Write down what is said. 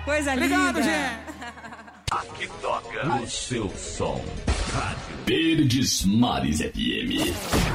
Coisa Obrigado, linda. gente. Aqui toca o seu som. Rádio Verdes Mares FM.